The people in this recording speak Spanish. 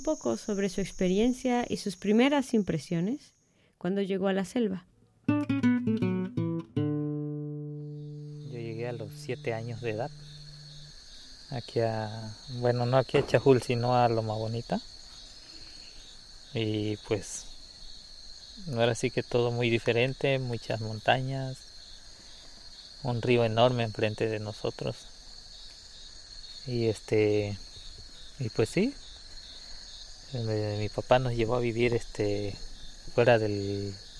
Un poco sobre su experiencia y sus primeras impresiones cuando llegó a la selva. Yo llegué a los 7 años de edad, bueno, no aquí a Chajul, sino a Loma Bonita. Y pues, ahora sí que todo muy diferente, muchas montañas, un río enorme enfrente de nosotros. Y y pues sí, mi papá nos llevó a vivir fuera